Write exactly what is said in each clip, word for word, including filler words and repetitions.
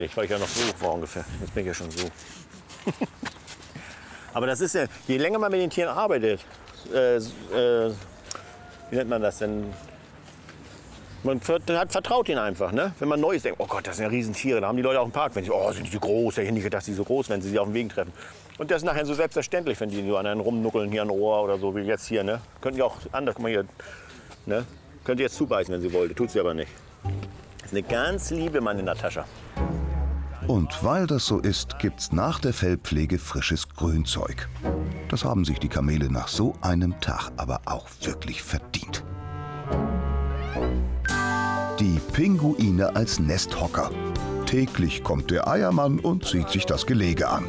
Ich war ja noch so war ungefähr. Jetzt bin ich ja schon so. Aber das ist ja, je länger man mit den Tieren arbeitet, äh, äh, wie nennt man das denn? Man hat, vertraut ihnen einfach, ne? Wenn man Neues denkt, oh Gott, das sind ja Riesentiere, da haben die Leute auch im Park, wenn sie, oh, sind die so groß, ich hätte nicht gedacht, dass die so groß, wenn sie sie auf dem Weg treffen. Und das ist nachher so selbstverständlich, wenn die so an einen rumnuckeln, hier ein Ohr oder so, wie jetzt hier, ne? Könnten die auch anders, guck mal hier, ne? Könnt ihr jetzt zubeißen, wenn sie wollte, tut sie aber nicht. Das ist eine ganz liebe Mann in Natascha. Und weil das so ist, gibt's nach der Fellpflege frisches Grünzeug. Das haben sich die Kamele nach so einem Tag aber auch wirklich verdient. Die Pinguine als Nesthocker. Täglich kommt der Eiermann und sieht sich das Gelege an.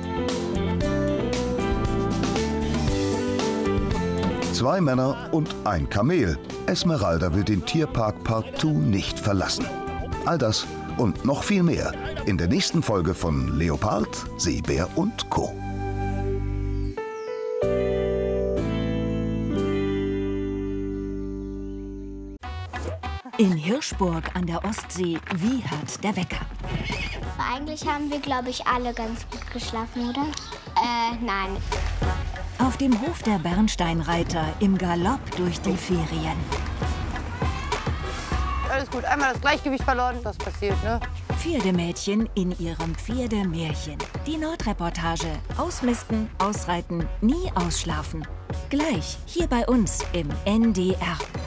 Zwei Männer und ein Kamel. Esmeralda will den Tierpark partout nicht verlassen. All das und noch viel mehr in der nächsten Folge von Leopard, Seebär und Co. In Hirschburg an der Ostsee wiehert der Wecker. Eigentlich haben wir, glaube ich, alle ganz gut geschlafen, oder? Äh, nein. Auf dem Hof der Bernsteinreiter im Galopp durch die Ferien. Alles gut, einmal das Gleichgewicht verloren, das passiert, ne? Pferdemädchen in ihrem Pferdemärchen. Die Nordreportage. Ausmisten, ausreiten, nie ausschlafen. Gleich hier bei uns im N D R.